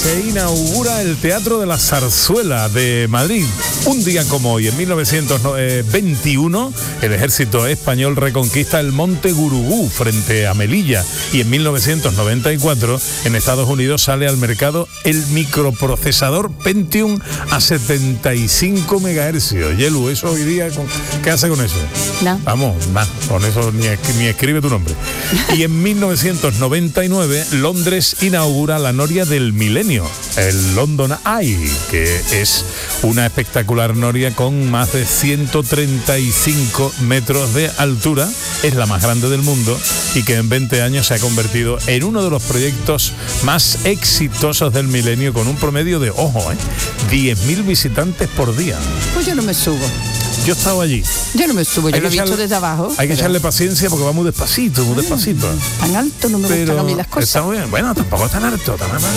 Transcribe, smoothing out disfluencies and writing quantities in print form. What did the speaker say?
se inaugura el Teatro de la Zarzuela de Madrid. Un día como hoy, en 1921, el ejército español reconquista el Monte Gurugú frente a Melilla, y en 1994 en Estados Unidos sale al mercado el microprocesador Pentium a 75 MHz. Yelu, eso hoy día, ¿qué hace con eso? No. Vamos, con eso ni escribe tu nombre. Y en 1999 Londres inaugura la noria del milenio, el London Eye, que es una espectacular noria con más de 135 metros de altura. Es la más grande del mundo y que en 20 años se ha convertido en uno de los proyectos más exitosos del milenio, con un promedio de, 10.000 visitantes por día. Pues yo no me subo. Yo he estado allí. Yo no me subo, yo lo he visto desde abajo. Hay que echarle paciencia porque va muy despacito, muy despacito. Tan alto no me gustan a mí las cosas. Está muy bien. Bueno, tampoco es tan alto.